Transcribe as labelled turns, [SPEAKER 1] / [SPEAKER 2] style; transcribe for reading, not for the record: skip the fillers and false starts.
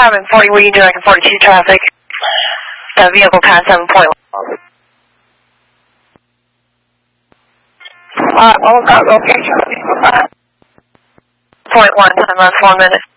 [SPEAKER 1] 5 and 40, what are you doing in 42 traffic? The vehicle past 7.1.
[SPEAKER 2] All got location.
[SPEAKER 1] 0.1, time left 1 minute.